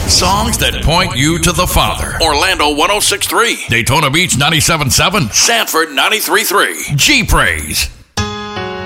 Songs that point you to the Father. Orlando 106.3. Daytona Beach 97.7. Sanford 93.3. G-Praise.